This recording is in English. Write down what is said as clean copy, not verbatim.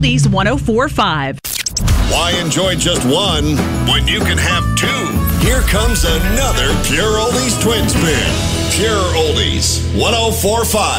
Oldies 104.5. Why enjoy just one when you can have two? Here comes another Pure Oldies Twin Spin. Pure Oldies 104.5.